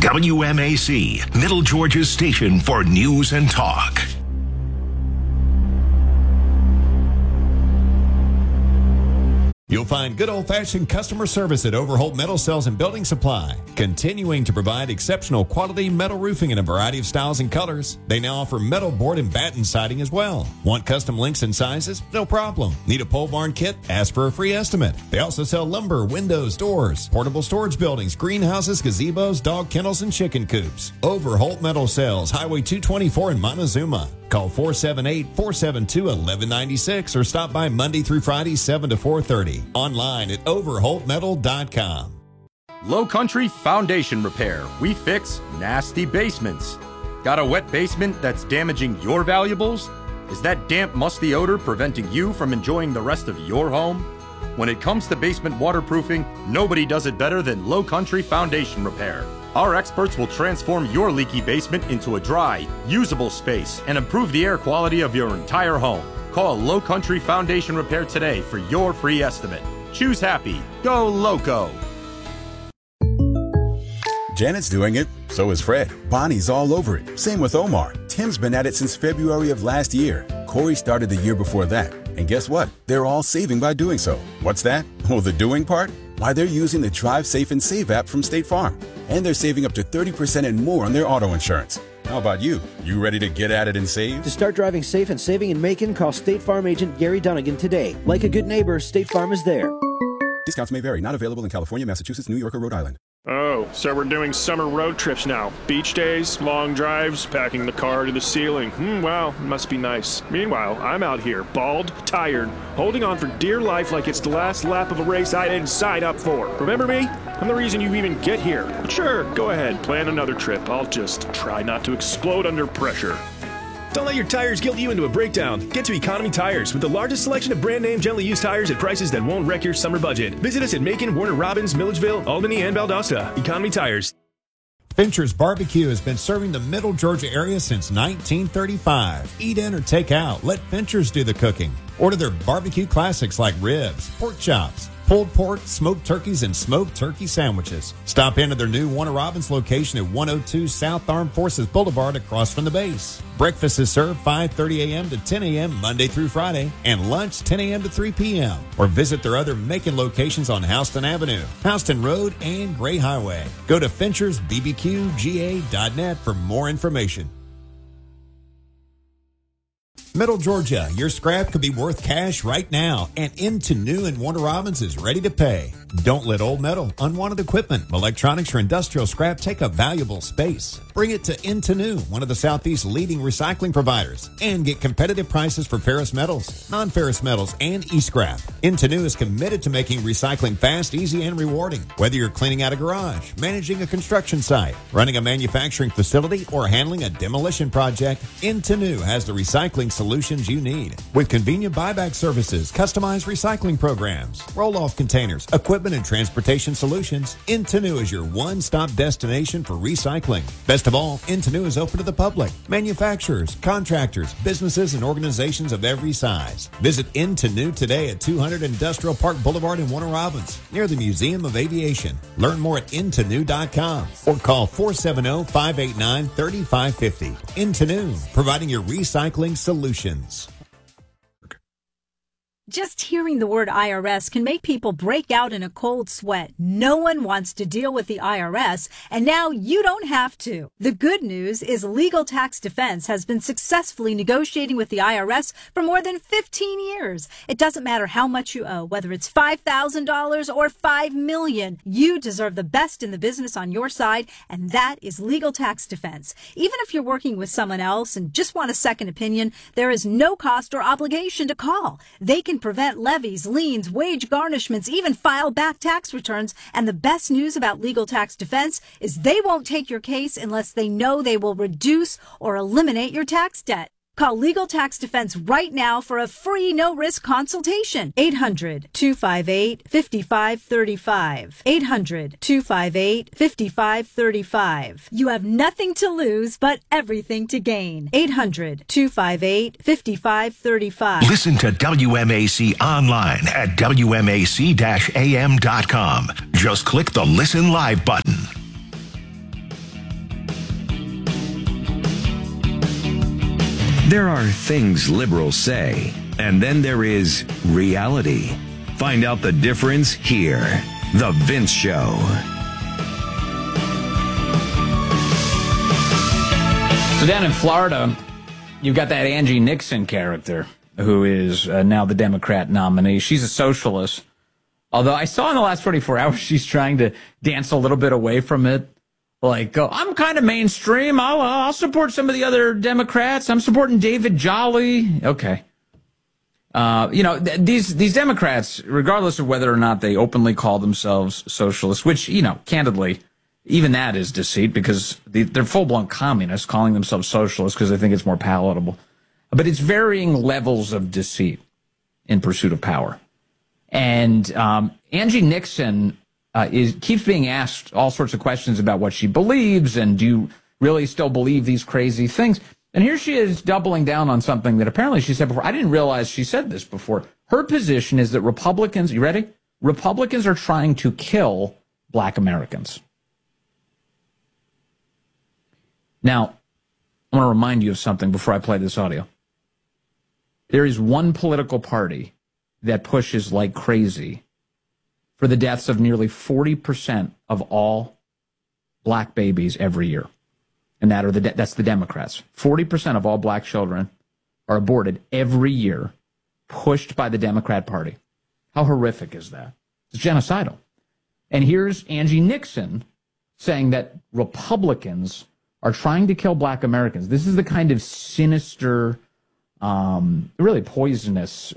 WMAC, Middle Georgia's station for news and talk. You'll find good old-fashioned customer service at Overholt Metal Sales and Building Supply, continuing to provide exceptional quality metal roofing in a variety of styles and colors. They now offer metal board and batten siding as well. Want custom lengths and sizes? No problem. Need a pole barn kit? Ask for a free estimate. They also sell lumber, windows, doors, portable storage buildings, greenhouses, gazebos, dog kennels, and chicken coops. Overholt Metal Sales, Highway 224 in Montezuma. Call 478-472-1196 or stop by Monday through Friday, 7 to 4:30. Online at overholtmetal.com. Low Country Foundation Repair. We fix nasty basements. Got a wet basement that's damaging your valuables? Is that damp, musty odor preventing you from enjoying the rest of your home? When it comes to basement waterproofing, nobody does it better than Low Country Foundation Repair. Our experts will transform your leaky basement into a dry, usable space and improve the air quality of your entire home. Call Low Country Foundation Repair today for your free estimate. Choose happy. Go Loco. Janet's doing it. So is Fred. Bonnie's all over it. Same with Omar. Tim's been at it since February of last year. Corey started the year before that. And guess what? They're all saving by doing so. What's that? Oh, the doing part? Why, they're using the Drive Safe and Save app from State Farm. And they're saving up to 30% and more on their auto insurance. How about you? You ready to get at it and save? To start driving safe and saving in Macon, call State Farm agent Gary Dunnigan today. Like a good neighbor, State Farm is there. Discounts may vary. Not available in California, Massachusetts, New York, or Rhode Island. Oh, so we're doing summer road trips now. Beach days, long drives, packing the car to the ceiling. Wow, must be nice. Meanwhile, I'm out here, bald, tired, holding on for dear life like it's the last lap of a race I didn't sign up for. Remember me? I'm the reason you even get here. But sure, go ahead, plan another trip. I'll just try not to explode under pressure. Don't let your tires guilt you into a breakdown. Get to Economy Tires with the largest selection of brand name gently used tires at prices that won't wreck your summer budget. Visit us at Macon, Warner Robins, Milledgeville, Albany, and Valdosta. Economy Tires. Fincher's Barbecue has been serving the Middle Georgia area since 1935. Eat in or take out. Let Fincher's do the cooking. Order their barbecue classics like ribs, pork chops, pulled pork, smoked turkeys, and smoked turkey sandwiches. Stop into their new Warner Robins location at 102 South Armed Forces Boulevard across from the base. Breakfast is served 5:30 a.m. to 10 a.m. Monday through Friday, and lunch 10 a.m. to 3 p.m. Or visit their other Macon locations on Houston Avenue, Houston Road, and Gray Highway. Go to finchersbbqga.net for more information. Middle Georgia, your scrap could be worth cash right now, and Into New in Warner Robins is ready to pay. Don't let old metal, unwanted equipment, electronics, or industrial scrap take up valuable space. Bring it to Into New, one of the Southeast's leading recycling providers, and get competitive prices for ferrous metals, non-ferrous metals, and e-scrap. Into New is committed to making recycling fast, easy, and rewarding. Whether you're cleaning out a garage, managing a construction site, running a manufacturing facility, or handling a demolition project, Into New has the recycling solutions you need. With convenient buyback services, customized recycling programs, roll-off containers, equipment and transportation solutions, Into New is your one-stop destination for recycling. Best of all, Into New is open to the public, manufacturers, contractors, businesses, and organizations of every size. Visit Into New today at 200 Industrial Park Boulevard in Warner Robins, near the Museum of Aviation. Learn more at intonew.com or call 470-589-3550. Into New, providing your recycling solutions. Just hearing the word IRS can make people break out in a cold sweat. No one wants to deal with the IRS, and now you don't have to. The good news is Legal Tax Defense has been successfully negotiating with the IRS for more than 15 years. It doesn't matter how much you owe, whether it's $5,000 or $5 million. You deserve the best in the business on your side, and that is Legal Tax Defense. Even if you're working with someone else and just want a second opinion, there is no cost or obligation to call. They can prevent levies, liens, wage garnishments, even file back tax returns. And the best news about Legal Tax Defense is they won't take your case unless they know they will reduce or eliminate your tax debt. Call Legal Tax Defense right now for a free no-risk consultation. 800-258-5535. 800-258-5535. You have nothing to lose but everything to gain. 800-258-5535. Listen to WMAC online at WMAC-AM.com. Just click the Listen Live button. There are things liberals say, and then there is reality. Find out the difference here. The Vince Show. So down in Florida, you've got that Angie Nixon character who is now the Democrat nominee. She's a socialist. Although I saw in the last 24 hours, she's trying to dance a little bit away from it. Like, I'm kind of mainstream. I'll support some of the other Democrats. I'm supporting David Jolly. Okay. These Democrats, regardless of whether or not they openly call themselves socialists, which, candidly, even that is deceit because they're full-blown communists calling themselves socialists because they think it's more palatable. But it's varying levels of deceit in pursuit of power. And Angie Nixon keeps being asked all sorts of questions about what she believes and do you really still believe these crazy things? And here she is doubling down on something that apparently she said before. I didn't realize she said this before. Her position is that Republicans, you ready? Republicans are trying to kill black Americans. Now, I want to remind you of something before I play this audio. There is one political party that pushes like crazy for the deaths of nearly 40% of all black babies every year. And that's the Democrats. 40% of all black children are aborted every year, pushed by the Democrat Party. How horrific is that? It's genocidal. And here's Angie Nixon saying that Republicans are trying to kill black Americans. This is the kind of sinister, really poisonous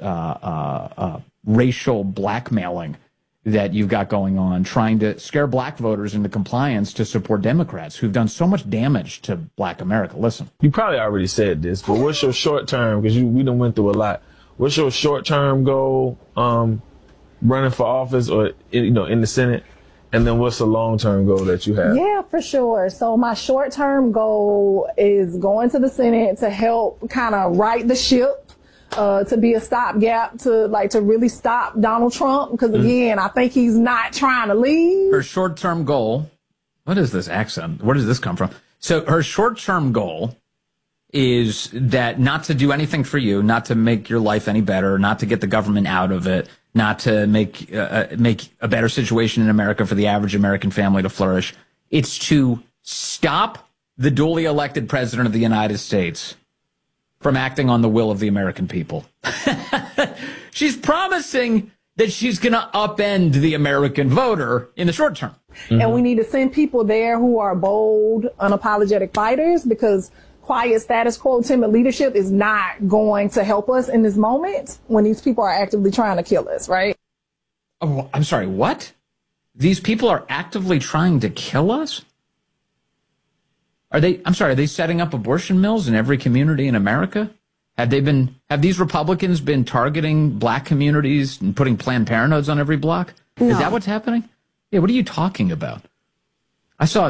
racial blackmailing that you've got going on, trying to scare black voters into compliance to support Democrats who've done so much damage to black America. Listen. You probably already said this, but what's your short term, because we done went through a lot, what's your short-term goal running for office or, in the Senate? And then what's the long-term goal that you have? Yeah, for sure. So my short-term goal is going to the Senate to help kind of right the ship. To be a stopgap to really stop Donald Trump. Because again, I think he's not trying to leave. Her short-term goal, what is this accent? Where does this come from? So her short-term goal is that not to do anything for you, not to make your life any better, not to get the government out of it, not to make a better situation in America for the average American family to flourish. It's to stop the duly elected president of the United States from acting on the will of the American people. She's promising that she's going to upend the American voter in the short term. Mm-hmm. And we need to send people there who are bold, unapologetic fighters, because quiet status quo, timid leadership is not going to help us in this moment when these people are actively trying to kill us, right? Oh, I'm sorry, what? These people are actively trying to kill us? Are they setting up abortion mills in every community in America? Have these Republicans been targeting black communities and putting Planned Parenthoods on every block? No. Is that what's happening? Yeah, what are you talking about? I saw,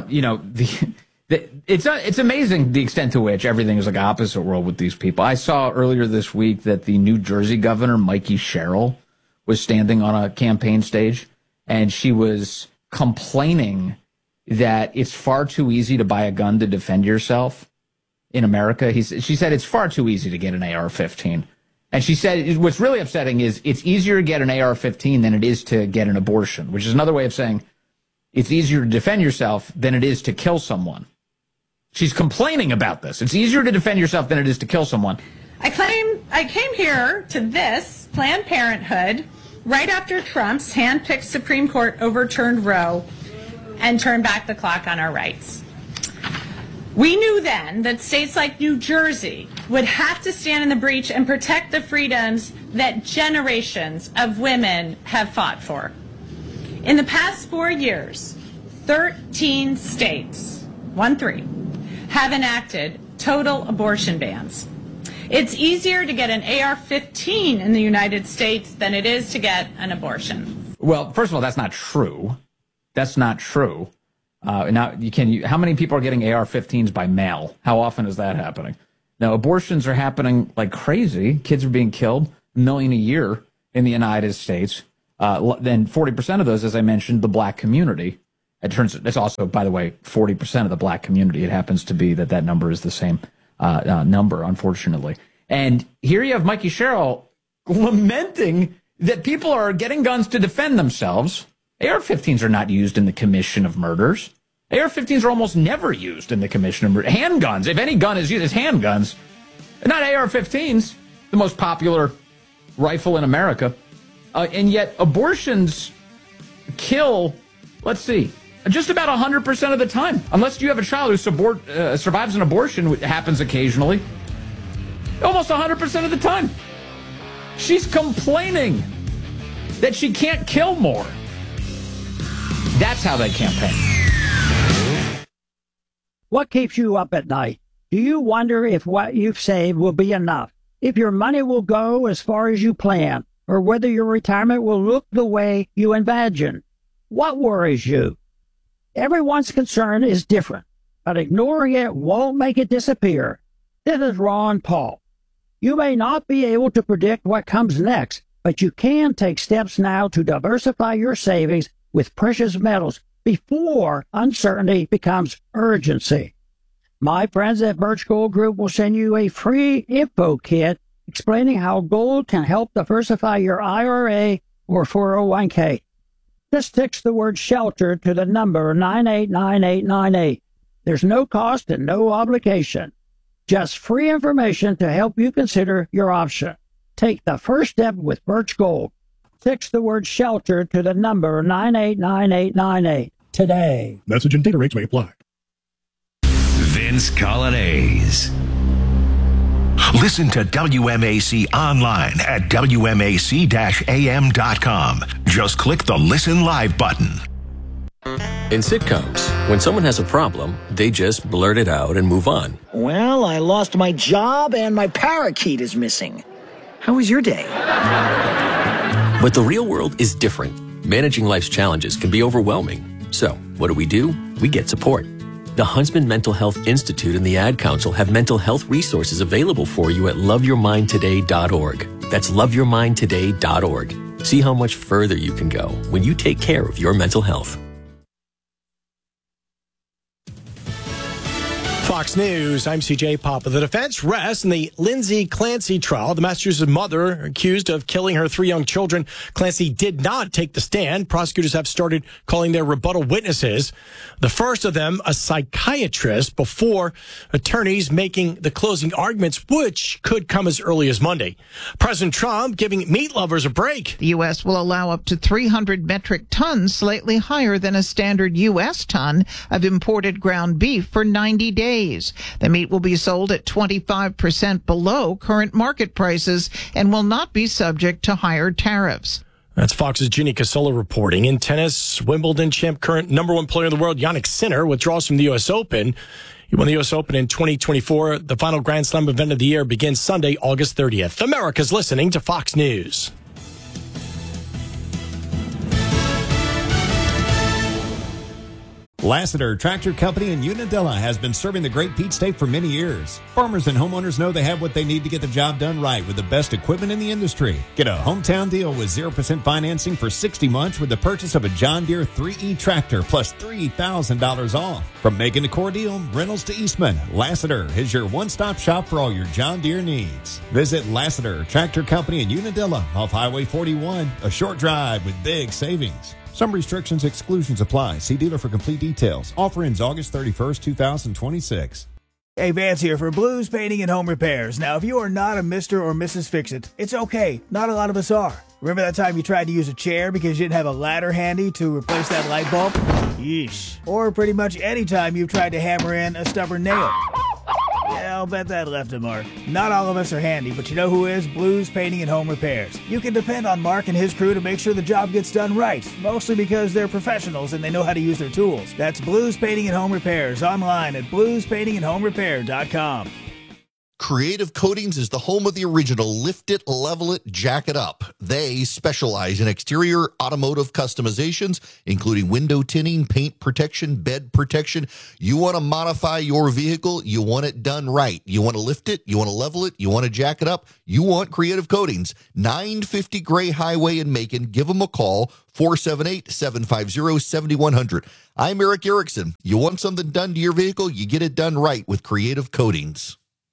it's amazing the extent to which everything is like opposite world with these people. I saw earlier this week that the New Jersey governor, Mikey Sherrill, was standing on a campaign stage and she was complaining that it's far too easy to buy a gun to defend yourself in America. She said it's far too easy to get an AR-15. And she said what's really upsetting is it's easier to get an AR-15 than it is to get an abortion, which is another way of saying it's easier to defend yourself than it is to kill someone. She's complaining about this. It's easier to defend yourself than it is to kill someone. I came here to this Planned Parenthood right after Trump's hand-picked Supreme Court overturned Roe and turned back the clock on our rights. We knew then that states like New Jersey would have to stand in the breach and protect the freedoms that generations of women have fought for. In the past 4 years, 13 states, 13, have enacted total abortion bans. It's easier to get an AR-15 in the United States than it is to get an abortion. Well, first of all, that's not true. That's not true. Now, how many people are getting AR-15s by mail? How often is that happening? Now, abortions are happening like crazy. Kids are being killed, 1 million a year in the United States. Then 40% of those, as I mentioned, the black community. It's also, by the way, 40% of the black community. It happens to be that number is the same number, unfortunately. And here you have Mikey Sherrill lamenting that people are getting guns to defend themselves. AR-15s are not used in the commission of murders. AR-15s are almost never used in the commission of murders. Handguns, if any gun is used, it's handguns. Not AR-15s, the most popular rifle in America. And yet abortions kill, let's see, just about 100% of the time. Unless you have a child who survives an abortion, which happens occasionally. Almost 100% of the time. She's complaining that she can't kill more. That's how they campaign. What keeps you up at night? Do you wonder if what you've saved will be enough? If your money will go as far as you plan? Or whether your retirement will look the way you imagine? What worries you? Everyone's concern is different, but ignoring it won't make it disappear. This is Ron Paul. You may not be able to predict what comes next, but you can take steps now to diversify your savings with precious metals before uncertainty becomes urgency. My friends at Birch Gold Group will send you a free info kit explaining how gold can help diversify your IRA or 401k. Just text the word SHELTER to the number 989898. There's no cost and no obligation. Just free information to help you consider your option. Take the first step with Birch Gold. Text the word SHELTER to the number 989898 today. Message and data rates may apply. Vince Colonnese. Listen to WMAC online at WMAC-AM.com. Just click the Listen Live button. In sitcoms, when someone has a problem, they just blurt it out and move on. Well, I lost my job and my parakeet is missing. How was your day? But the real world is different. Managing life's challenges can be overwhelming. So, what do? We get support. The Huntsman Mental Health Institute and the Ad Council have mental health resources available for you at loveyourmindtoday.org. That's loveyourmindtoday.org. See how much further you can go when you take care of your mental health. Fox News, I'm CJ Papa. The defense rests in the Lindsay Clancy trial. The Massachusetts mother accused of killing her 3 young children. Clancy did not take the stand. Prosecutors have started calling their rebuttal witnesses. The first of them, a psychiatrist, before attorneys making the closing arguments, which could come as early as Monday. President Trump giving meat lovers a break. The U.S. will allow up to 300 metric tons, slightly higher than a standard U.S. ton of imported ground beef for 90 days. The meat will be sold at 25% below current market prices and will not be subject to higher tariffs. That's Fox's Ginny Casola reporting. In tennis, Wimbledon champ, current #1 player in the world, Jannik Sinner, withdraws from the U.S. Open. He won the U.S. Open in 2024. The final Grand Slam event of the year begins Sunday, August 30th. America's listening to Fox News. Lassiter Tractor Company in Unadilla has been serving the Great Peach State for many years. Farmers and homeowners know they have what they need to get the job done right with the best equipment in the industry. Get a hometown deal with 0% financing for 60 months with the purchase of a John Deere 3E tractor plus $3,000 off. From Macon to Cordele, Reynolds to Eastman, Lassiter is your one-stop shop for all your John Deere needs. Visit Lassiter Tractor Company in Unadilla off Highway 41, a short drive with big savings. Some restrictions, exclusions apply. See dealer for complete details. Offer ends August 31st, 2026. Hey, Vance here for Blues Painting and Home Repairs. Now, if you are not a Mr. or Mrs. Fix-It, it's okay. Not a lot of us are. Remember that time you tried to use a chair because you didn't have a ladder handy to replace that light bulb? Yeesh. Or pretty much any time you've tried to hammer in a stubborn nail. Yeah, I'll bet that left a mark. Not all of us are handy, but you know who is? Blues Painting and Home Repairs. You can depend on Mark and his crew to make sure the job gets done right, mostly because they're professionals and they know how to use their tools. That's Blues Painting and Home Repairs, online at bluespaintingandhomerepair.com. Creative Coatings is the home of the original Lift It, Level It, Jack It Up. They specialize in exterior automotive customizations, including window tinting, paint protection, bed protection. You want to modify your vehicle, you want it done right. You want to lift it, you want to level it, you want to jack it up, you want Creative Coatings. 950 Gray Highway in Macon. Give them a call, 478-750-7100. I'm Eric Erickson. You want something done to your vehicle, you get it done right with Creative Coatings.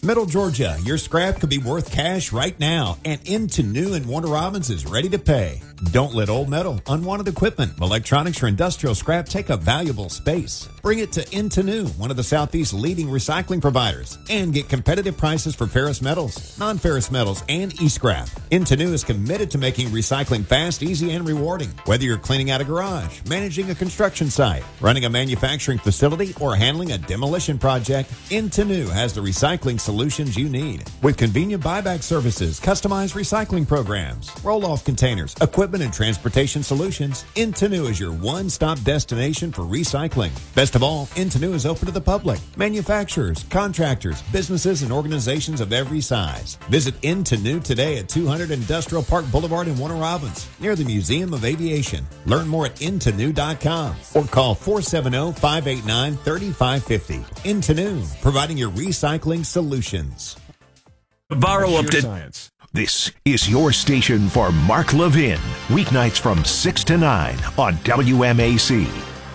Middle Georgia, your scrap could be worth cash right now, and Into New and Warner Robins is ready to pay. Don't let old metal, unwanted equipment, electronics, or industrial scrap take up valuable space. Bring it to Into New, one of the Southeast's leading recycling providers, and get competitive prices for ferrous metals, non-ferrous metals, and e-scrap. Into New is committed to making recycling fast, easy, and rewarding. Whether you're cleaning out a garage, managing a construction site, running a manufacturing facility, or handling a demolition project, Into New has the recycling solutions you need. With convenient buyback services, customized recycling programs, roll-off containers, equipment and transportation solutions, Into New is your one-stop destination for recycling. Best of all, Into New is open to the public, manufacturers, contractors, businesses, and organizations of every size. Visit Into New today at 200 Industrial Park Boulevard in Warner Robins, near the Museum of Aviation. Learn more at intonew.com or call 470-589-3550. Into New, providing your recycling solutions. Borrow up to science. This is your station for Mark Levin, weeknights from 6 to 9 on WMAC.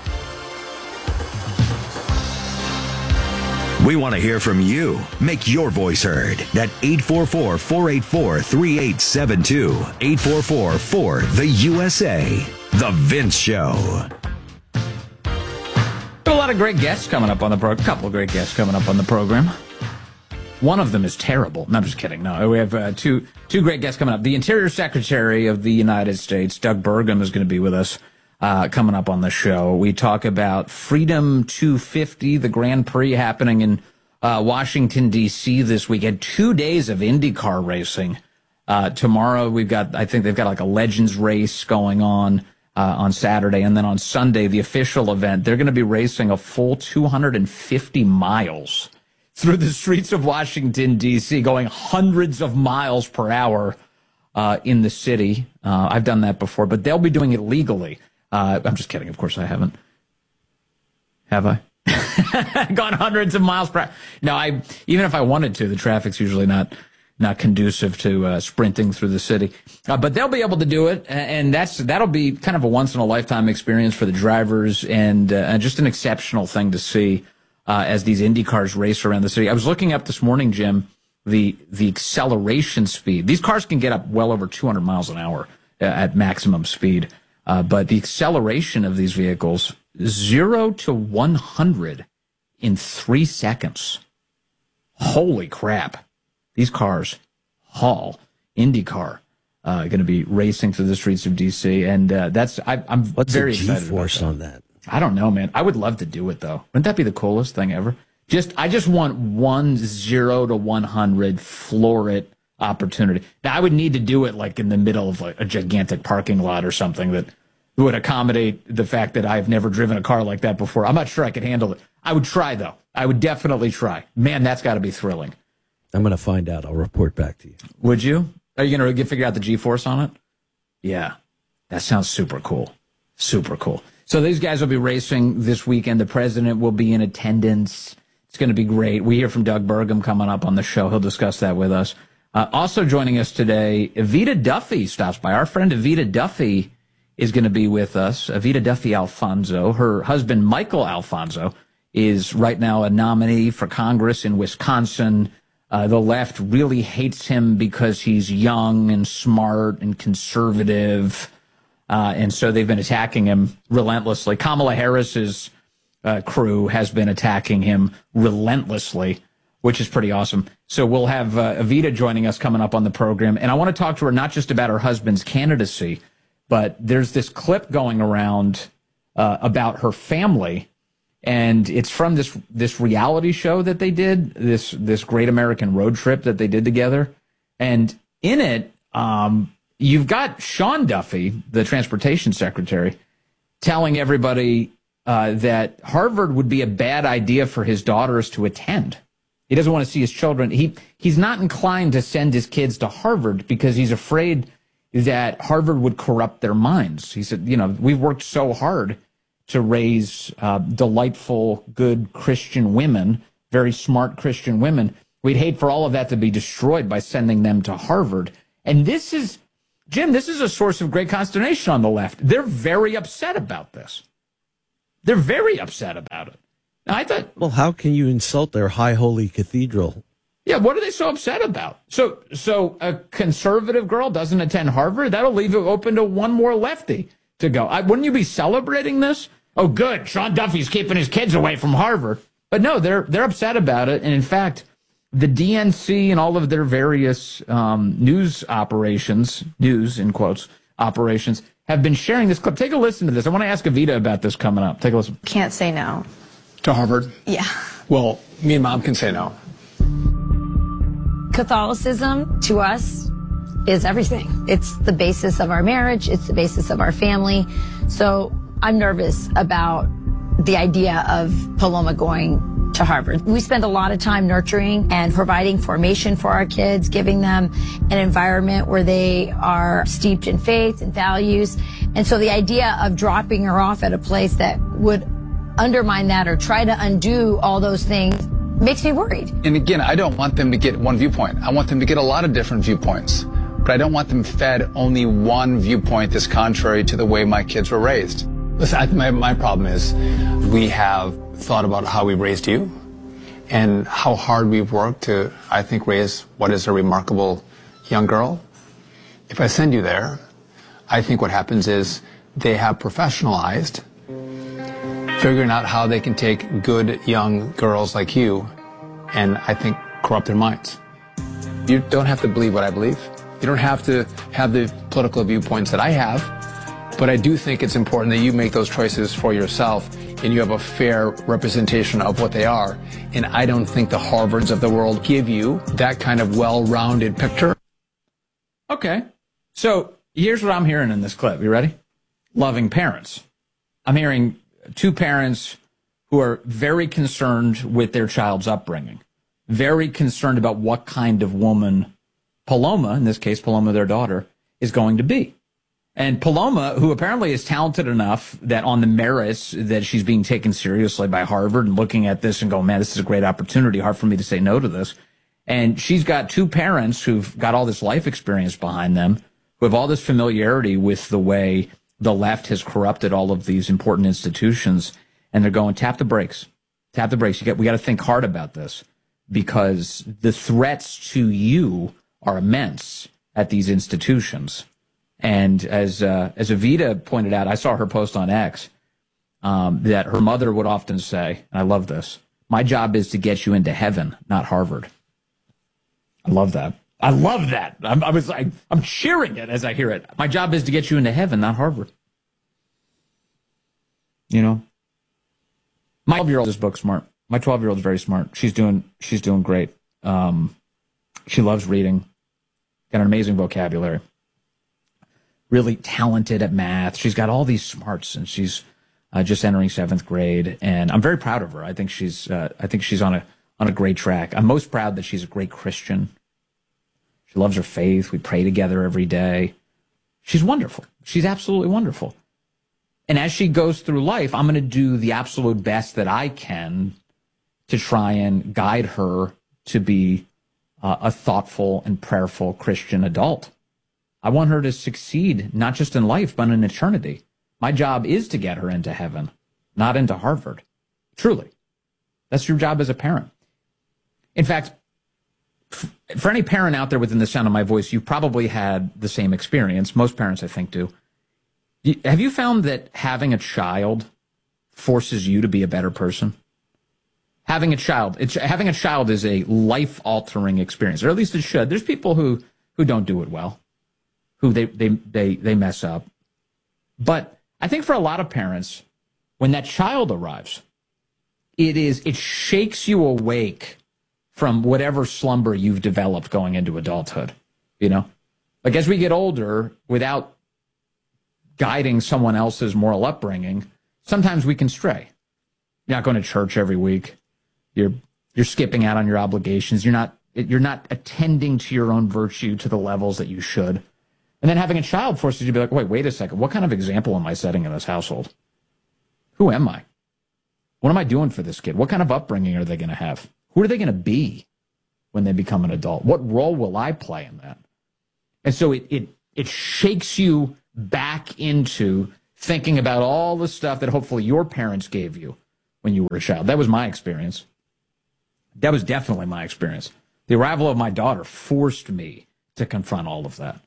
We want to hear from you. Make your voice heard at 844-484-3872. 844-4-THE-USA. The Vince Show. A lot of great guests coming up on the program. A couple of great guests coming up on the program. One of them is terrible. No, I'm just kidding. No, we have two great guests coming up. The Interior Secretary of the United States, Doug Burgum, is going to be with us coming up on the show. We talk about Freedom 250, the Grand Prix happening in Washington, D.C. this weekend. 2 days of IndyCar racing. Tomorrow I think they've got like a Legends race going on Saturday. And then on Sunday, the official event, they're going to be racing a full 250 miles through the streets of Washington, D.C., going hundreds of miles per hour in the city. I've done that before, but they'll be doing it legally. I'm just kidding. Of course I haven't. Have I? Gone hundreds of miles per hour. No, even if I wanted to, the traffic's usually not conducive to sprinting through the city. But they'll be able to do it, and that'll be kind of a once-in-a-lifetime experience for the drivers, and just an exceptional thing to see as these Indy cars race around the city. I was looking up this morning, Jim, the acceleration speed. These cars can get up well over 200 miles an hour at maximum speed. But the acceleration of these vehicles, 0 to 100 in 3 seconds. Holy crap. These cars haul. IndyCar going to be racing through the streets of D.C. And I'm very excited about G-force on that? I don't know, man. I would love to do it, though. Wouldn't that be the coolest thing ever? I just want 0 to 100 floor it opportunity. Now, I would need to do it like in the middle of like a gigantic parking lot or something that would accommodate the fact that I've never driven a car like that before. I'm not sure I could handle it. I would try, though. I would definitely try. Man, that's got to be thrilling. I'm going to find out. I'll report back to you. Would you? Are you going to figure out the G-force on it? Yeah. That sounds super cool. Super cool. So these guys will be racing this weekend. The president will be in attendance. It's going to be great. We hear from Doug Burgum coming up on the show. He'll discuss that with us. Also joining us today, Evita Duffy stops by. Our friend Evita Duffy is going to be with us. Evita Duffy Alfonso. Her husband, Michael Alfonso, is right now a nominee for Congress in Wisconsin. The left really hates him because he's young and smart and conservative. And so they've been attacking him relentlessly. Kamala Harris's crew has been attacking him relentlessly, which is pretty awesome. So we'll have Evita joining us coming up on the program. And I want to talk to her not just about her husband's candidacy, but there's this clip going around about her family. And it's from this reality show that they did, this Great American Road Trip that they did together. And in it, you've got Sean Duffy, the transportation secretary, telling everybody that Harvard would be a bad idea for his daughters to attend. He doesn't want to see his children. He's not inclined to send his kids to Harvard because he's afraid that Harvard would corrupt their minds. He said, we've worked so hard to raise delightful, good Christian women, very smart Christian women. We'd hate for all of that to be destroyed by sending them to Harvard. And this is, Jim, this is a source of great consternation on the left. They're very upset about this. They're very upset about it. Now, I thought, well, how can you insult their high holy cathedral Yeah, what are they so upset about? So a conservative girl doesn't attend Harvard? That'll leave it open to one more lefty to go. Wouldn't you be celebrating this? Oh, good. Sean Duffy's keeping his kids away from Harvard. But no, they're upset about it. And in fact, the DNC and all of their various news in quotes, operations, have been sharing this clip. Take a listen to this. I want to ask Evita about this coming up. Take a listen. Can't say no. To Harvard? Yeah. Well, me and Mom can say no. Catholicism, to us, is everything. It's the basis of our marriage. It's the basis of our family. So I'm nervous about the idea of Paloma going to Harvard. We spend a lot of time nurturing and providing formation for our kids, giving them an environment where they are steeped in faith and values. And so the idea of dropping her off at a place that would undermine that or try to undo all those things makes me worried. And again, I don't want them to get one viewpoint. I want them to get a lot of different viewpoints. But I don't want them fed only one viewpoint that's contrary to the way my kids were raised. Listen, my problem is we have thought about how we raised you and how hard we've worked to, I think, raise what is a remarkable young girl. If I send you there, I think what happens is they have professionalized figuring out how they can take good young girls like you and, I think, corrupt their minds. You don't have to believe what I believe. You don't have to have the political viewpoints that I have, but I do think it's important that you make those choices for yourself and you have a fair representation of what they are. And I don't think the Harvards of the world give you that kind of well-rounded picture. Okay. So here's what I'm hearing in this clip. You ready? Loving parents. I'm hearing two parents who are very concerned with their child's upbringing, very concerned about what kind of woman Paloma, in this case, Paloma, their daughter, is going to be. And Paloma, who apparently is talented enough that on the merits that she's being taken seriously by Harvard and looking at this and going, man, this is a great opportunity. Hard for me to say no to this. And she's got two parents who've got all this life experience behind them, who have all this familiarity with the way the left has corrupted all of these important institutions. And they're going, tap the brakes. Tap the brakes. We got to think hard about this because the threats to you are immense at these institutions. And as Evita pointed out, I saw her post on X that her mother would often say, and I love this, my job is to get you into heaven, not Harvard. I love that. I love that. I'm cheering it as I hear it. My job is to get you into heaven, not Harvard. You know, my 12-year-old is book smart. My 12-year-old is very smart. She's doing great. She loves reading. Got an amazing vocabulary. Really talented at math. She's got all these smarts, and she's just entering 7th grade. And I'm very proud of her. I think she's on a great track. I'm most proud that she's a great Christian. She loves her faith. We pray together every day. She's wonderful. She's absolutely wonderful. And as she goes through life, I'm going to do the absolute best that I can to try and guide her to be a thoughtful and prayerful Christian adult. I want her to succeed, not just in life, but in eternity. My job is to get her into heaven, not into Harvard. Truly. That's your job as a parent. In fact, for any parent out there within the sound of my voice, you probably had the same experience. Most parents, I think, do. Have you found that having a child forces you to be a better person? Having a child is a life-altering experience, or at least it should. There's people who don't do it well, who they mess up. But I think for a lot of parents, when that child arrives, it shakes you awake from whatever slumber you've developed going into adulthood. You know, like as we get older, without guiding someone else's moral upbringing, sometimes we can stray. You're not going to church every week. You're skipping out on your obligations. You're not attending to your own virtue to the levels that you should. And then having a child forces you to be like, wait a second. What kind of example am I setting in this household? Who am I? What am I doing for this kid? What kind of upbringing are they going to have? Who are they going to be when they become an adult? What role will I play in that? And so it shakes you back into thinking about all the stuff that hopefully your parents gave you when you were a child. That was my experience. That was definitely my experience. The arrival of my daughter forced me to confront all of that.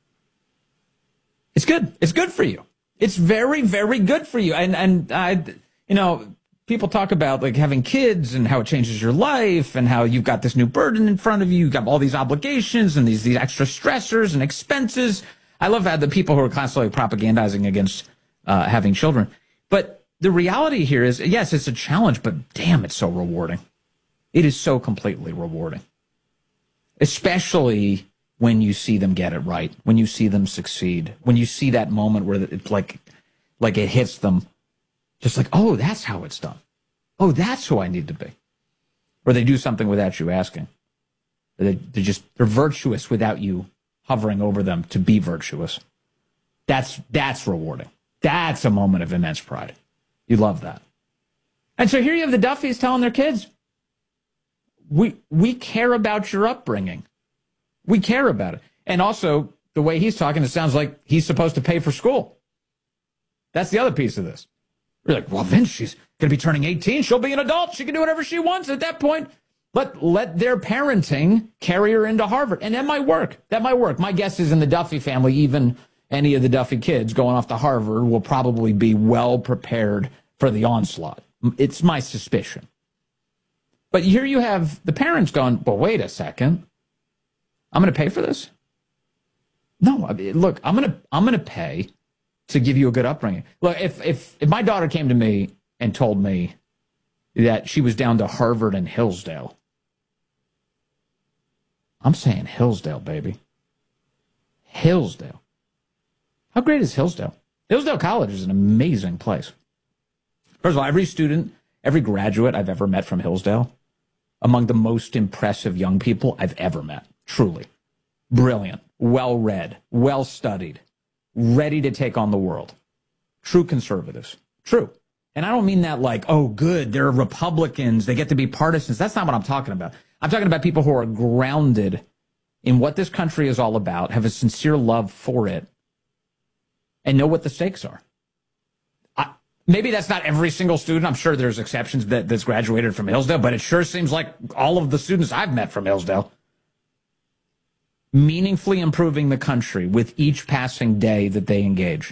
It's good. It's good for you. It's very, very good for you. And I, you know, people talk about like having kids and how it changes your life and how you've got this new burden in front of you. You've got all these obligations and these extra stressors and expenses. I love how the people who are constantly propagandizing against having children. But the reality here is, yes, it's a challenge, but damn, it's so rewarding. It is so completely rewarding. Especially when you see them get it right, when you see them succeed, when you see that moment where it's like it hits them, just like, oh, that's how it's done. Oh, that's who I need to be. Or they do something without you asking. They're virtuous without you hovering over them to be virtuous. That's rewarding. That's a moment of immense pride. You love that. And so here you have the Duffys telling their kids, we care about your upbringing. We care about it. And also, the way he's talking, it sounds like he's supposed to pay for school. That's the other piece of this. You're like, well, Vince, she's going to be turning 18. She'll be an adult. She can do whatever she wants at that point. Let their parenting carry her into Harvard. And that might work. That might work. My guess is in the Duffy family, even any of the Duffy kids going off to Harvard will probably be well prepared for the onslaught. It's my suspicion. But here you have the parents going, well, wait a second. I'm going to pay for this? No, look, I'm going to pay to give you a good upbringing. Look, if my daughter came to me and told me that she was down to Harvard and Hillsdale, I'm saying Hillsdale, baby. Hillsdale. How great is Hillsdale? Hillsdale College is an amazing place. First of all, every student, every graduate I've ever met from Hillsdale, among the most impressive young people I've ever met. Truly. Brilliant, well-read, well-studied, ready to take on the world. True conservatives. True. And I don't mean that like, oh, good, they're Republicans, they get to be partisans. That's not what I'm talking about. I'm talking about people who are grounded in what this country is all about, have a sincere love for it, and know what the stakes are. Maybe that's not every single student. I'm sure there's exceptions that's graduated from Hillsdale, but it sure seems like all of the students I've met from Hillsdale meaningfully improving the country with each passing day that they engage.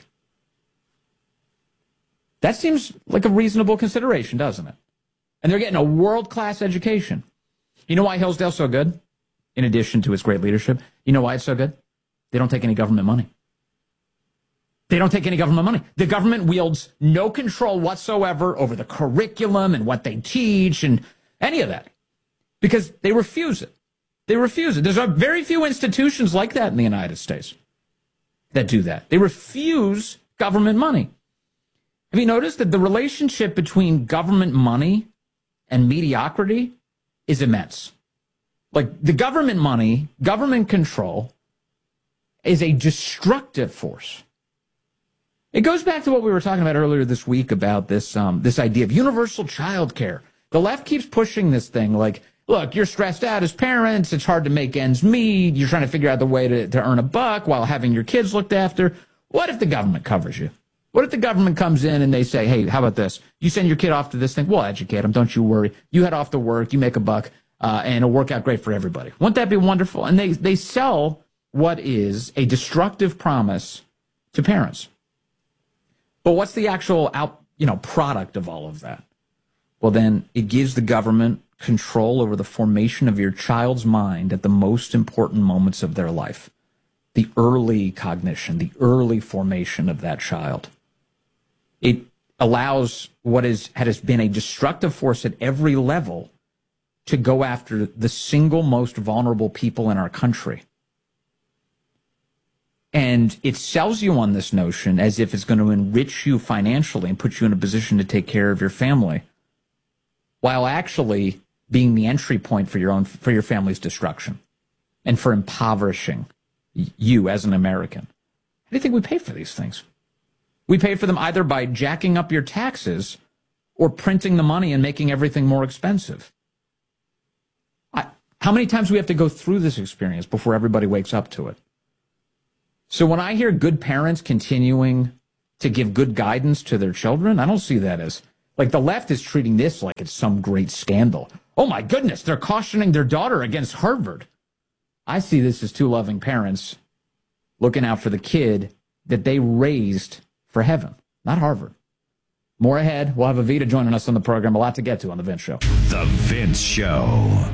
That seems like a reasonable consideration, doesn't it? And they're getting a world-class education. You know why Hillsdale's so good? In addition to its great leadership, you know why it's so good? They don't take any government money. They don't take any government money. The government wields no control whatsoever over the curriculum and what they teach and any of that because they refuse it. They refuse it. There's very few institutions like that in the United States that do that. They refuse government money. Have you noticed that the relationship between government money and mediocrity is immense? Like the government money, government control is a destructive force. It goes back to what we were talking about earlier this week about this idea of universal child care. The left keeps pushing this thing like, look, you're stressed out as parents. It's hard to make ends meet. You're trying to figure out the way to earn a buck while having your kids looked after. What if the government covers you? What if the government comes in and they say, hey, how about this? You send your kid off to this thing. We'll educate them. Don't you worry. You head off to work. You make a buck, and it'll work out great for everybody. Wouldn't that be wonderful? And they sell what is a destructive promise to parents. But what's the actual product of all of that? Well, then it gives the government control over the formation of your child's mind at the most important moments of their life. The early cognition, the early formation of that child. It allows what has been a destructive force at every level to go after the single most vulnerable people in our country. And it sells you on this notion as if it's going to enrich you financially and put you in a position to take care of your family, while actually being the entry point for your family's destruction and for impoverishing you as an American. How do you think we pay for these things? We pay for them either by jacking up your taxes or printing the money and making everything more expensive. How many times do we have to go through this experience before everybody wakes up to it? So when I hear good parents continuing to give good guidance to their children, I don't see that as, like the left is treating this like it's some great scandal. Oh, my goodness, they're cautioning their daughter against Harvard. I see this as two loving parents looking out for the kid that they raised for heaven, not Harvard. More ahead. We'll have Avita joining us on the program. A lot to get to on The Vince Show. The Vince Show.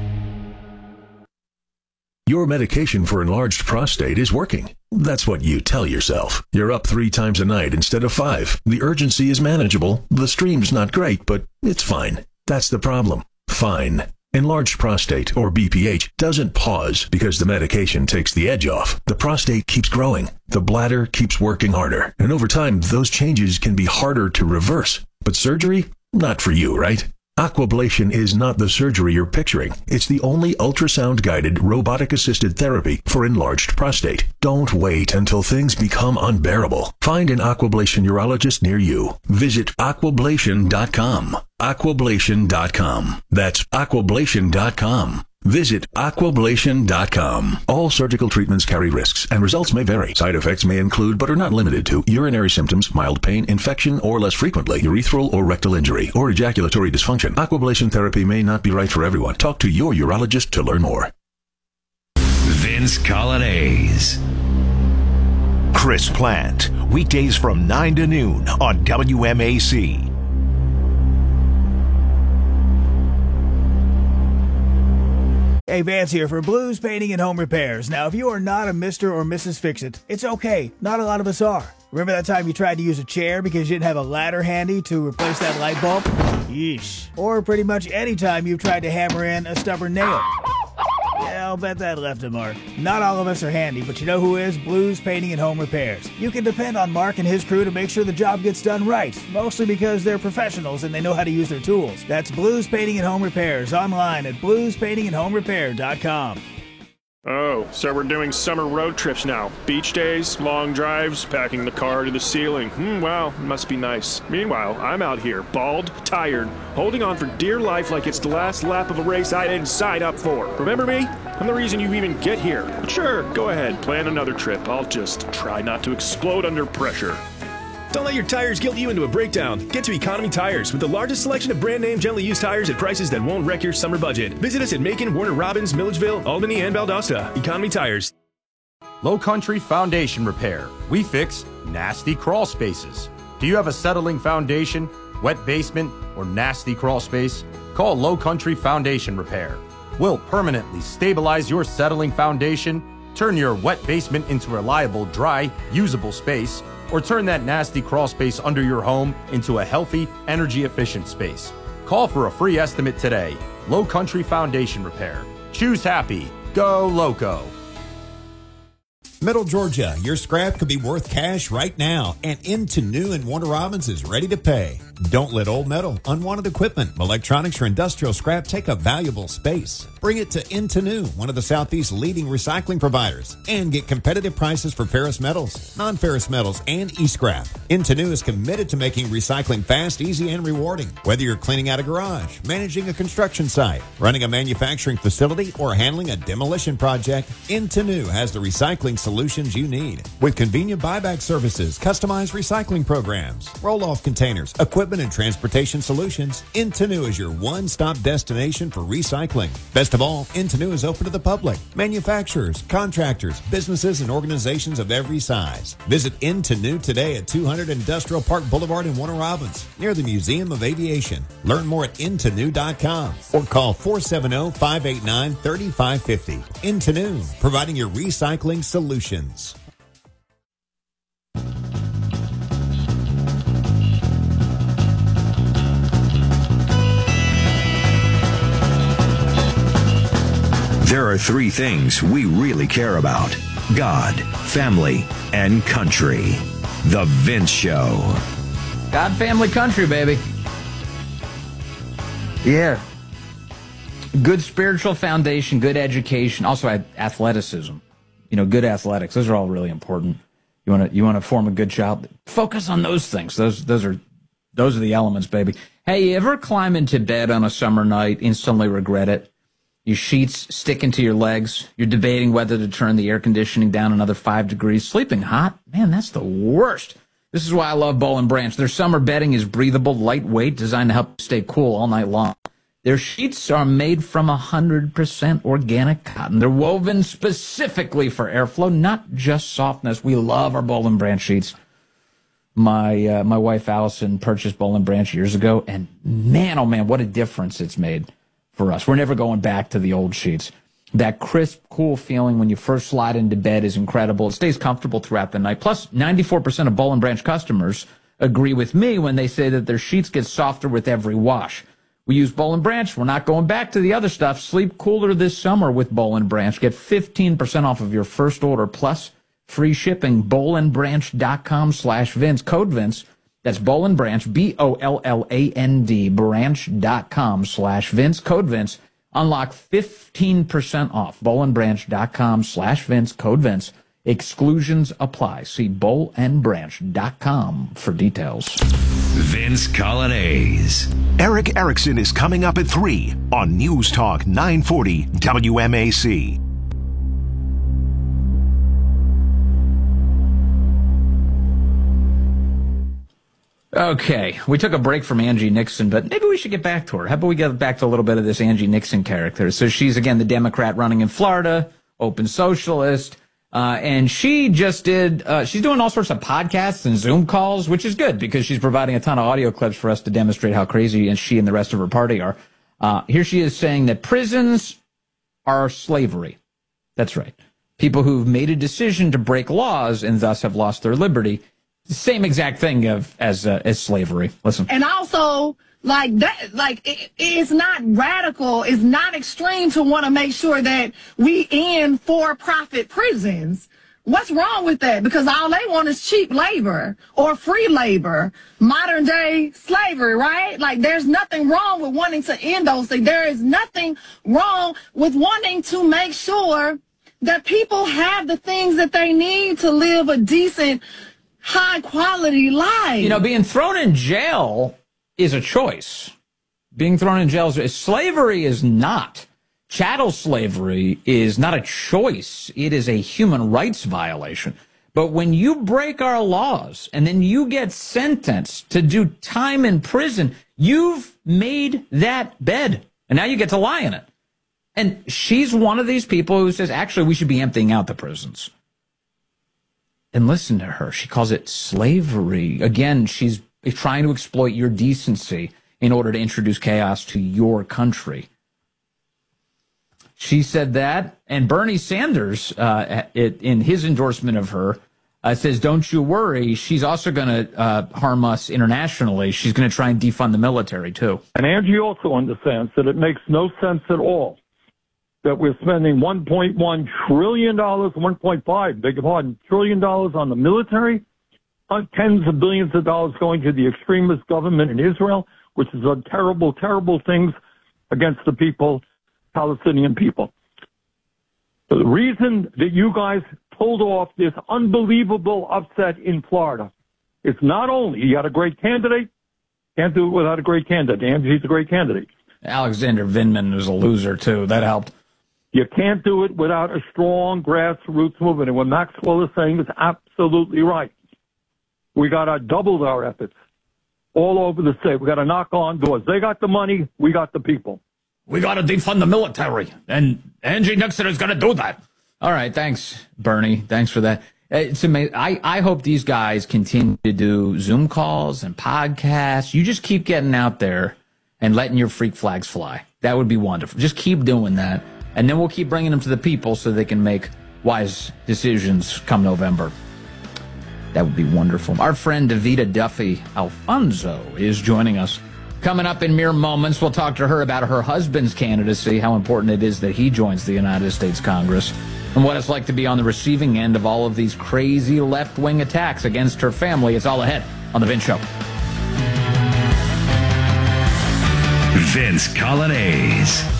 Your medication for enlarged prostate is working. That's what you tell yourself. You're up 3 times a night instead of 5. The urgency is manageable. The stream's not great, but it's fine. That's the problem. Fine. Enlarged prostate, or BPH, doesn't pause because the medication takes the edge off. The prostate keeps growing. The bladder keeps working harder. And over time, those changes can be harder to reverse. But surgery? Not for you, right? Aquablation is not the surgery you're picturing. It's the only ultrasound-guided, robotic-assisted therapy for enlarged prostate. Don't wait until things become unbearable. Find an Aquablation urologist near you. Visit aquablation.com. Aquablation.com. That's aquablation.com. Visit aquablation.com. All surgical treatments carry risks, and results may vary. Side effects may include, but are not limited to, urinary symptoms, mild pain, infection, or less frequently, urethral or rectal injury, or ejaculatory dysfunction. Aquablation therapy may not be right for everyone. Talk to your urologist to learn more. Vince Colonnese. Chris Plant, weekdays from 9 to noon on WMAC. Hey, Vance here for Blues Painting and Home Repairs. Now, if you are not a Mr. or Mrs. Fix-It, it's okay. Not a lot of us are. Remember that time you tried to use a chair because you didn't have a ladder handy to replace that light bulb? Yeesh. Or pretty much any time you've tried to hammer in a stubborn nail. Yeah, I'll bet that left a mark. Not all of us are handy, but you know who is? Blues Painting and Home Repairs. You can depend on Mark and his crew to make sure the job gets done right, mostly because they're professionals and they know how to use their tools. That's Blues Painting and Home Repairs, online at bluespaintingandhomerepair.com. Oh, so we're doing summer road trips now. Beach days, long drives, packing the car to the ceiling. Wow, it must be nice. Meanwhile, I'm out here, bald, tired, holding on for dear life like it's the last lap of a race I didn't sign up for. Remember me? I'm the reason you even get here. But sure, go ahead, plan another trip. I'll just try not to explode under pressure. Don't let your tires guilt you into a breakdown. Get to Economy Tires with the largest selection of brand name gently used tires at prices that won't wreck your summer budget. Visit us at Macon, Warner Robins, Milledgeville, Albany, and Valdosta. Economy Tires. Low Country Foundation Repair. We fix nasty crawl spaces. Do you have a settling foundation, wet basement, or nasty crawl space? Call Low Country Foundation Repair. We'll permanently stabilize your settling foundation, turn your wet basement into a reliable, dry, usable space, or turn that nasty crawl space under your home into a healthy, energy-efficient space. Call for a free estimate today. Low Country Foundation Repair. Choose happy. Go Loco. Middle Georgia, your scrap could be worth cash right now, and Into New and Warner Robins is ready to pay. Don't let old metal, unwanted equipment, electronics, or industrial scrap take up valuable space. Bring it to Into New, one of the Southeast's leading recycling providers, and get competitive prices for ferrous metals, non-ferrous metals, and e-scrap. Into New is committed to making recycling fast, easy, and rewarding. Whether you're cleaning out a garage, managing a construction site, running a manufacturing facility, or handling a demolition project, Into New has the recycling solutions you need. With convenient buyback services, customized recycling programs, roll-off containers, equipment and transportation solutions, Into New is your one-stop destination for recycling. Best of all, Into New is open to the public, manufacturers, contractors, businesses, and organizations of every size. Visit Into New today at 200 Industrial Park Boulevard in Warner Robins, near the Museum of Aviation. Learn more at intonew.com or call 470-589-3550. Into New, providing your recycling solutions. There are 3 things we really care about: God, family, and country. The Vince Show. God, family, country, baby. Yeah. Good spiritual foundation, good education, also athleticism. You know, good athletics. Those are all really important. You want to form a good child. Focus on those things. Those are the elements, baby. Hey, you ever climb into bed on a summer night, instantly regret it? Your sheets sticking to your legs. You're debating whether to turn the air conditioning down another 5 degrees. Sleeping hot? Man, that's the worst. This is why I love Boll & Branch. Their summer bedding is breathable, lightweight, designed to help you stay cool all night long. Their sheets are made from 100% organic cotton. They're woven specifically for airflow, not just softness. We love our Boll & Branch sheets. My wife Allison purchased Boll & Branch years ago, and man, oh man, what a difference it's made for us. We're never going back to the old sheets. That crisp, cool feeling when you first slide into bed is incredible. It stays comfortable throughout the night. Plus, 94% of Boll & Branch customers agree with me when they say that their sheets get softer with every wash. We use Boll & Branch. We're not going back to the other stuff. Sleep cooler this summer with Boll & Branch. Get 15% off of your first order plus free shipping. BollandBranch.com/Vince. Code Vince. That's Boll & Branch, BOLLAND, branch.com/Vince. Code Vince. Unlock 15% off. BollandBranch.com/Vince. Code Vince. Exclusions apply. See BollandBranch.com for details. Vince Colonnese. Eric Erickson is coming up at 3 on News Talk 940 WMAC. Okay, we took a break from Angie Nixon, but maybe we should get back to her. How about we get back to a little bit of this Angie Nixon character? So she's, again, the Democrat running in Florida, open socialist, and she just did, she's doing all sorts of podcasts and Zoom calls, which is good because she's providing a ton of audio clips for us to demonstrate how crazy and she and the rest of her party are. Here she is saying that prisons are slavery. That's right. People who've made a decision to break laws and thus have lost their liberty. Same exact thing as slavery. Listen. And also, it's not radical, it's not extreme to want to make sure that we end for-profit prisons. What's wrong with that? Because all they want is cheap labor or free labor, modern day slavery, right? Like, there's nothing wrong with wanting to end those things. There is nothing wrong with wanting to make sure that people have the things that they need to live a decent, high-quality life. You know, being thrown in jail is a choice. Being thrown in jail slavery is not. Chattel slavery is not a choice. It is a human rights violation. But when you break our laws and then you get sentenced to do time in prison, you've made that bed. And now you get to lie in it. And she's one of these people who says, actually, we should be emptying out the prisons. And listen to her. She calls it slavery. Again, she's trying to exploit your decency in order to introduce chaos to your country. She said that. And Bernie Sanders, in his endorsement of her, says, don't you worry. She's also going to harm us internationally. She's going to try and defund the military, too. And Angie also understands that it makes no sense at all that we're spending $1.1 trillion, 1.5, beg your pardon, trillion dollars on the military, tens of billions of dollars going to the extremist government in Israel, which is a terrible, terrible things against the people, Palestinian people. So the reason that you guys pulled off this unbelievable upset in Florida is not only you had a great candidate, can't do it without a great candidate. Angie's a great candidate. Alexander Vindman was a loser, too. That helped. You can't do it without a strong grassroots movement. And what Maxwell is saying is absolutely right. We got to double our efforts all over the state. We got to knock on doors. They got the money. We got the people. We got to defund the military. And Angie Nixon is going to do that. All right. Thanks, Bernie. Thanks for that. It's amazing. I hope these guys continue to do Zoom calls and podcasts. You just keep getting out there and letting your freak flags fly. That would be wonderful. Just keep doing that. And then we'll keep bringing them to the people so they can make wise decisions come November. That would be wonderful. Our friend Davita Duffy Alfonso is joining us. Coming up in mere moments, we'll talk to her about her husband's candidacy, how important it is that he joins the United States Congress, and what it's like to be on the receiving end of all of these crazy left-wing attacks against her family. It's all ahead on The Vince Show. Vince Colonnese.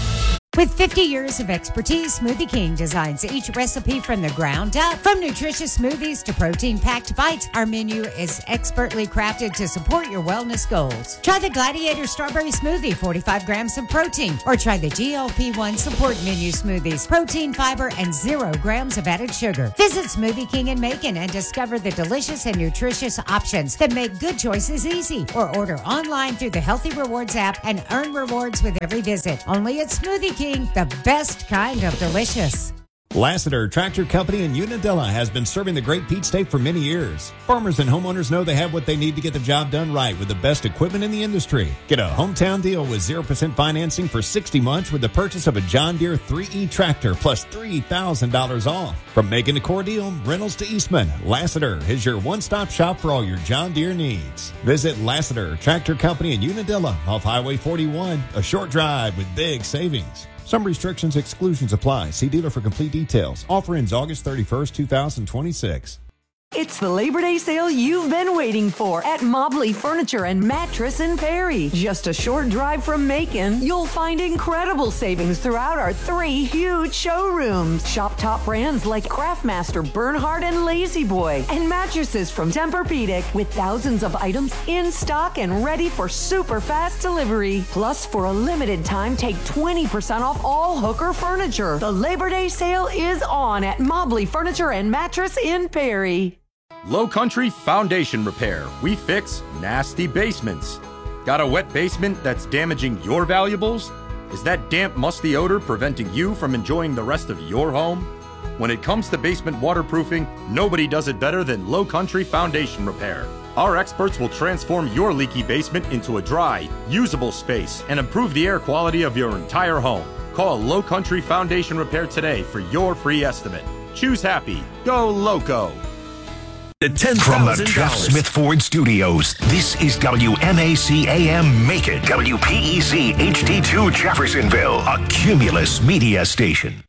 With 50 years of expertise, Smoothie King designs each recipe from the ground up. From nutritious smoothies to protein-packed bites, our menu is expertly crafted to support your wellness goals. Try the Gladiator Strawberry Smoothie, 45 grams of protein. Or try the GLP-1 Support Menu Smoothies, protein, fiber, and 0 grams of added sugar. Visit Smoothie King in Macon and discover the delicious and nutritious options that make good choices easy. Or order online through the Healthy Rewards app and earn rewards with every visit. Only at Smoothie King, the best kind of delicious. Lassiter Tractor Company in Unadilla has been serving the Great Peach State for many years. Farmers and homeowners know they have what they need to get the job done right with the best equipment in the industry. Get a hometown deal with 0% financing for 60 months with the purchase of a John Deere 3E tractor plus $3,000 off. From Macon to Cordele, Reynolds to Eastman, Lassiter is your one-stop shop for all your John Deere needs. Visit Lassiter Tractor Company in Unadilla off Highway 41, a short drive with big savings. Some restrictions, exclusions apply. See dealer for complete details. Offer ends August 31st, 2026. It's the Labor Day sale you've been waiting for at Mobley Furniture and Mattress in Perry. Just a short drive from Macon, you'll find incredible savings throughout our 3 huge showrooms. Shop top brands like Craftmaster, Bernhard, and Lazy Boy, and mattresses from Tempur-Pedic with thousands of items in stock and ready for super fast delivery. Plus, for a limited time, take 20% off all Hooker furniture. The Labor Day sale is on at Mobley Furniture and Mattress in Perry. Low Country Foundation Repair. We fix nasty basements. Got a wet basement that's damaging your valuables? Is that damp, musty odor preventing you from enjoying the rest of your home? When it comes to basement waterproofing, nobody does it better than Low Country Foundation Repair. Our experts will transform your leaky basement into a dry, usable space and improve the air quality of your entire home. Call Low Country Foundation Repair today for your free estimate. Choose happy. Go Loco. From the Jeff Smith Ford Studios, this is WMAC AM Macon, WPEC HD2 Jeffersonville, a Cumulus media station.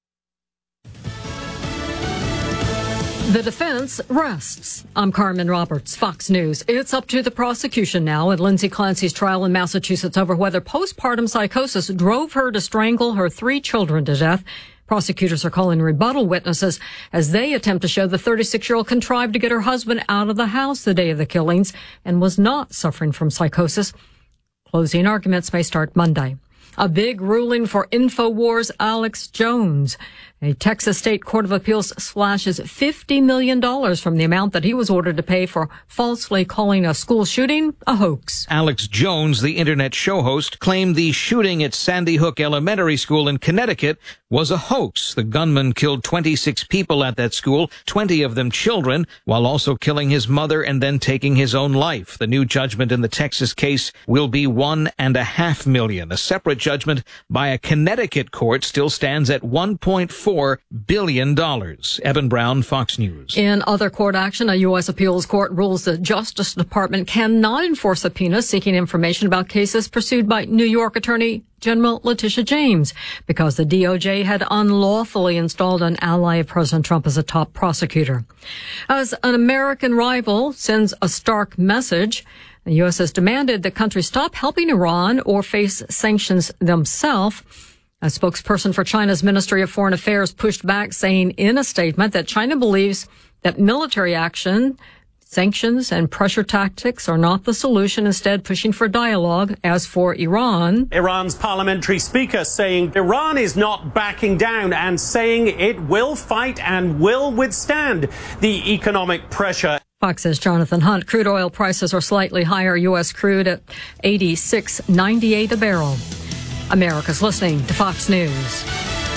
The defense rests. I'm Carmen Roberts, Fox News. It's up to the prosecution now in Lindsay Clancy's trial in Massachusetts over whether postpartum psychosis drove her to strangle her 3 children to death. Prosecutors are calling rebuttal witnesses as they attempt to show the 36-year-old contrived to get her husband out of the house the day of the killings and was not suffering from psychosis. Closing arguments may start Monday. A big ruling for InfoWars' Alex Jones. A Texas State Court of Appeals slashes $50 million from the amount that he was ordered to pay for falsely calling a school shooting a hoax. Alex Jones, the internet show host, claimed the shooting at Sandy Hook Elementary School in Connecticut was a hoax. The gunman killed 26 people at that school, 20 of them children, while also killing his mother and then taking his own life. The new judgment in the Texas case will be $1.5 million. A separate judgment by a Connecticut court still stands at $1.4 billion. Eben Brown, Fox News. In other court action, a U.S. appeals court rules the Justice Department cannot enforce subpoenas seeking information about cases pursued by New York Attorney General Letitia James because the DOJ had unlawfully installed an ally of President Trump as a top prosecutor. As an American rival sends a stark message, the U.S. has demanded that countries stop helping Iran or face sanctions themselves. A spokesperson for China's Ministry of Foreign Affairs pushed back, saying in a statement that China believes that military action, sanctions, and pressure tactics are not the solution, instead pushing for dialogue. As for Iran, Iran's parliamentary speaker saying Iran is not backing down and saying it will fight and will withstand the economic pressure. Fox's Jonathan Hunt. Crude oil prices are slightly higher. U.S. crude at $86.98 a barrel. America's listening to Fox News.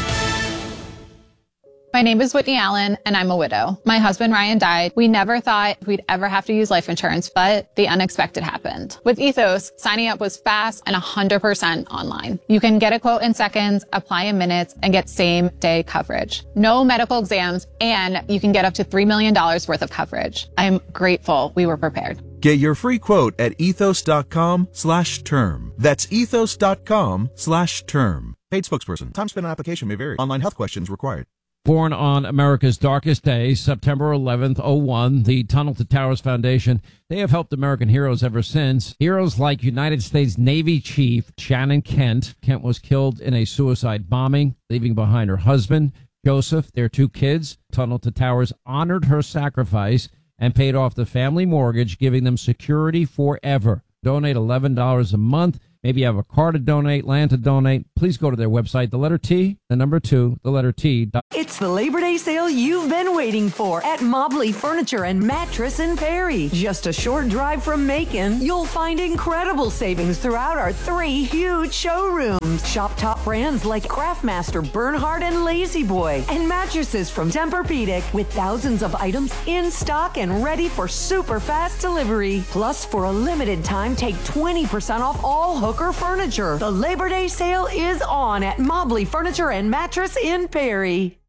My name is Whitney Allen, and I'm a widow. My husband, Ryan, died. We never thought we'd ever have to use life insurance, but the unexpected happened. With Ethos, signing up was fast and 100% online. You can get a quote in seconds, apply in minutes, and get same-day coverage. No medical exams, and you can get up to $3 million worth of coverage. I'm grateful we were prepared. Get your free quote at ethos.com/term. That's ethos.com/term. Paid spokesperson. Time spent on application may vary. Online health questions required. Born on America's darkest day, September 11th, 01, the Tunnel to Towers Foundation, they have helped American heroes ever since. Heroes like United States Navy Chief Shannon Kent. Kent was killed in a suicide bombing, leaving behind her husband, Joseph, their 2 kids. Tunnel to Towers honored her sacrifice and paid off the family mortgage, giving them security forever. Donate $11 a month. Maybe you have a car to donate, land to donate. Please go to their website, the letter T, the number 2, the letter T. It's the Labor Day sale you've been waiting for at Mobley Furniture and Mattress in Perry. Just a short drive from Macon, you'll find incredible savings throughout our 3 huge showrooms. Shop top brands like Craftmaster, Bernhard, and Lazy Boy, and mattresses from Tempur-Pedic with thousands of items in stock and ready for super fast delivery. Plus, for a limited time, take 20% off all Hooker furniture. The Labor Day sale is on at Mobley Furniture and Mattress in Perry.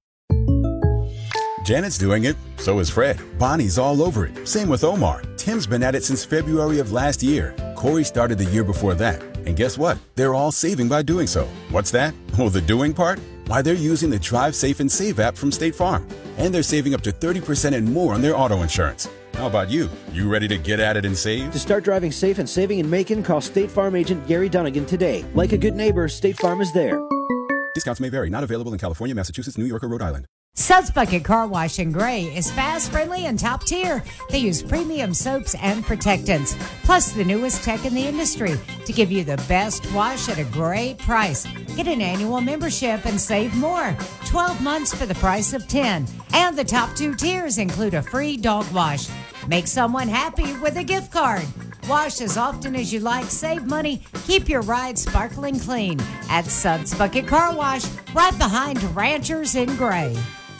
Janet's doing it, so is Fred. Bonnie's all over it. Same with Omar. Tim's been at it since February of last year. Corey started the year before that. And guess what? They're all saving by doing so. What's that? Oh, the doing part? Why, they're using the Drive Safe and Save app from State Farm. And they're saving up to 30% and more on their auto insurance. How about you? You ready to get at it and save? To start driving safe and saving in Macon, call State Farm agent Gary Dunnigan today. Like a good neighbor, State Farm is there. Discounts may vary. Not available in California, Massachusetts, New York, or Rhode Island. Suds Bucket Car Wash in Gray is fast, friendly, and top tier. They use premium soaps and protectants, plus the newest tech in the industry to give you the best wash at a great price. Get an annual membership and save more. 12 months for the price of 10. And the top 2 tiers include a free dog wash. Make someone happy with a gift card. Wash as often as you like, save money, keep your ride sparkling clean at Suds Bucket Car Wash, right behind Ranchers in Gray.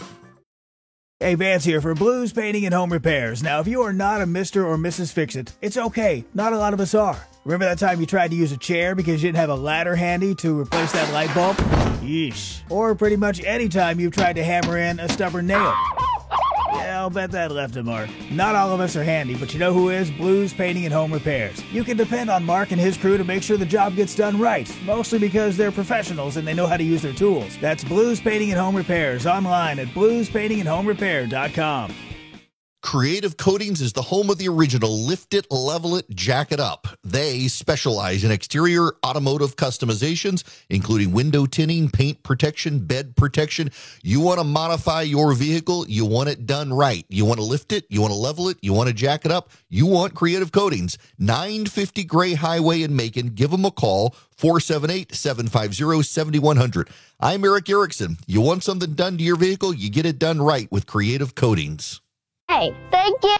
Hey, Vance here for Blues Painting and Home Repairs. Now, if you are not a Mr. or Mrs. Fix-It, it's okay. Not a lot of us are. Remember that time you tried to use a chair because you didn't have a ladder handy to replace that light bulb? Yeesh. Or pretty much any time you've tried to hammer in a stubborn nail. Yeah, I'll bet that left a mark. Not all of us are handy, but you know who is? Blues Painting and Home Repairs. You can depend on Mark and his crew to make sure the job gets done right, mostly because they're professionals and they know how to use their tools. That's Blues Painting and Home Repairs, online at bluespaintingandhomerepair.com. Creative Coatings is the home of the original Lift It, Level It, Jack It Up. They specialize in exterior automotive customizations, including window tinting, paint protection, bed protection. You want to modify your vehicle, you want it done right. You want to lift it, you want to level it, you want to jack it up, you want Creative Coatings. 950 Gray Highway in Macon. Give them a call, 478-750-7100. I'm Eric Erickson. You want something done to your vehicle, you get it done right with Creative Coatings. Hey, thank you.